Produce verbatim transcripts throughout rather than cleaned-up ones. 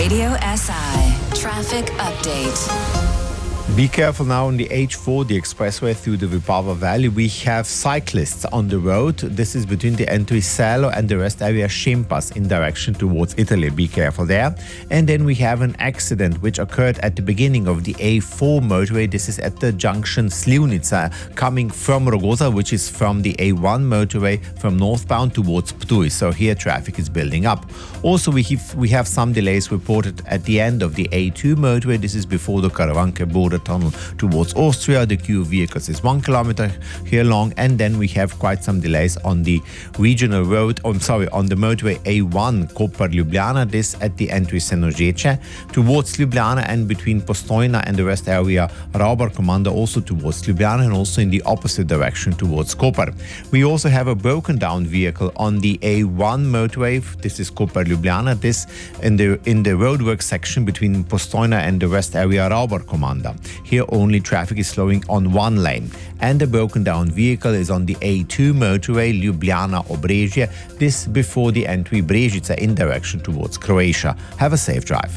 Radio S I Traffic Update. Be careful now on the H four, the expressway through the Vipava Valley. We have cyclists on the road. This is between the entry Salo and the rest area Shimpas in direction towards Italy. Be careful there. And then we have an accident which occurred at the beginning of the A four motorway. This is at the junction Slivnica, coming from Rogoza, which is from the A one motorway from northbound towards Ptuj. So here traffic is building up. Also, we have, we have some delays reported at the end of the A two motorway. This is before the Karavanke border tunnel towards Austria. The queue of vehicles is one kilometer here long, and then we have quite some delays on the regional road, I'm sorry, on the motorway A one Koper Ljubljana, this at the entry Senožeče towards Ljubljana, and between Postojna and the rest area Rauber Komanda also towards Ljubljana, and also in the opposite direction towards Koper. We also have a broken down vehicle on the A one motorway. This is Koper Ljubljana, this in the in the roadwork section between Postojna and the rest area Rauber Komanda. Here only traffic is slowing on one lane, and the broken down vehicle is on the A two motorway Ljubljana-Obrežje, this before the entry Brežice in direction towards Croatia. Have a safe drive.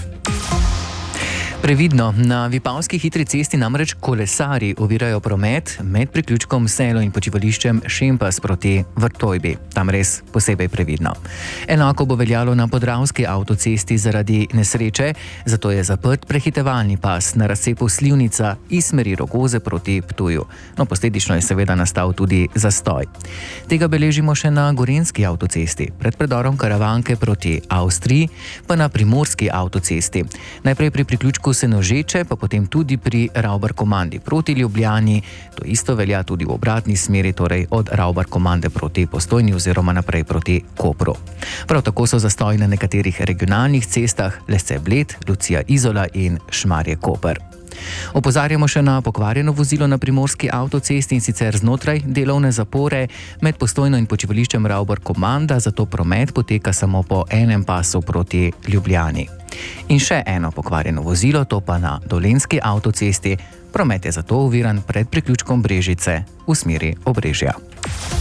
Previdno, na Vipavski hitri cesti namreč kolesarji ovirajo promet med priključkom Selo in počivališčem Šimpas proti Vrtojbi. Tam res posebej previdno. Enako bo veljalo na Podravski avtocesti zaradi nesreče, zato je zaprt prehitevalni pas na razcepu Slivnica iz smeri Rogoze proti Ptuju. No, posledično je seveda nastal tudi zastoj. Tega beležimo še na Gorenjski avtocesti, pred predorom Karavanke proti Avstriji, pa na Primorski avtocesti. Najprej pri priključku Senožeče, pa potem tudi pri Rauber Komandi proti Ljubljani. To isto velja tudi v obratni smeri, torej od Rauber Komande proti Postojni oziroma naprej proti Kopru. Prav tako so zastoji na nekaterih regionalnih cestah Lesce-Bled, Lucija-Izola in Šmarje-Koper. Opozarjamo še na pokvarjeno vozilo na Primorski avtocesti, in sicer znotraj delovne zapore med Postojno in počivališčem Rauber Komanda, zato promet poteka samo po enem pasu proti Ljubljani. In še eno pokvarjeno vozilo, to pa na Dolenjski avtocesti. Promet je zato oviran pred priključkom Brežice v smeri Obrežja.